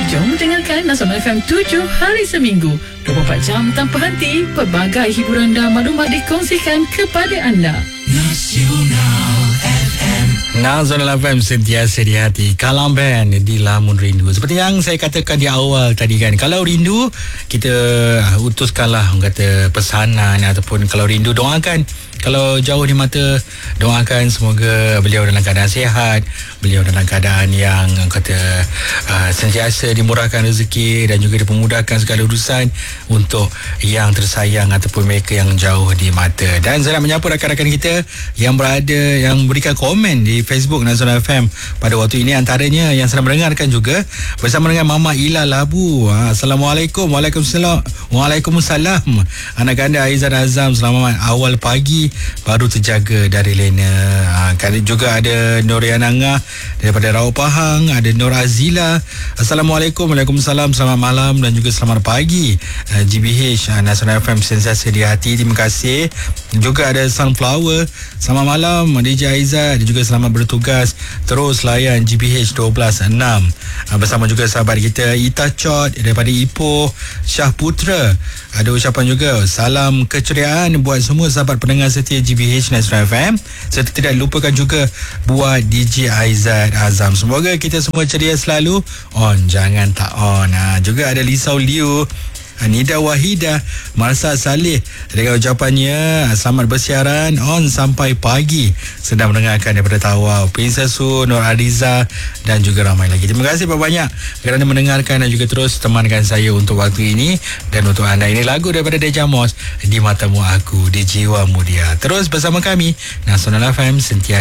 Jom dengarkan Nasional FM 7 hari seminggu, 24 jam tanpa henti. Pelbagai hiburan dan maklumat dikongsikan kepada anda. Nasional FM sentiasa di hati. Kalam Band di Lamun Rindu. Seperti yang saya katakan di awal tadi kan, kalau rindu kita utuskanlah kata pesanan, ataupun kalau rindu doakan. Kalau jauh di mata, doakan semoga beliau dalam keadaan sihat, beliau dalam keadaan yang kata sentiasa dimurahkan rezeki dan juga dipermudahkan segala urusan untuk yang tersayang ataupun mereka yang jauh di mata. Dan saya nak menyapa rakan-rakan kita yang berada, yang berikan komen di Facebook Nasional FM pada waktu ini, antaranya yang sedang mendengarkan juga bersama dengan Mama Ila Labu. Assalamualaikum. Waalaikumsalam. Anak anda Aizan Azam, selamat awal pagi, baru terjaga dari Lena. Juga ada Noriana Ngah daripada Raub Pahang, ada Nur Azila. Assalamualaikum. Waalaikumsalam, selamat malam dan juga selamat pagi. GBH Nasional FM sensasi di hati, terima kasih. Juga ada Sunflower, selamat malam DJ Aizat, dan juga selamat bertugas terus layan GBH 12.6 bersama juga sahabat kita Ita Chot daripada Ipoh, Syah Putra. Ada ucapan juga salam keceriaan buat semua sahabat pendengar setia GBH Nasional FM, serta tidak lupakan juga buat DJ Aizat Azam. Semoga kita semua ceria selalu, on jangan tak on. Juga ada Lisau Liu, Nida Wahidah, Marsa Saleh dengan ucapannya selamat bersiaran on sampai pagi, sedang mendengarkan daripada Tawau, Princess Su, Nur Ariza dan juga ramai lagi. Terima kasih banyak kerana mendengarkan dan juga terus temankan saya untuk waktu ini. Dan untuk anda, ini lagu daripada Deja Moss, Di Matamu Aku, Di Jiwamu Dia. Terus bersama kami Nasional FM sentiasa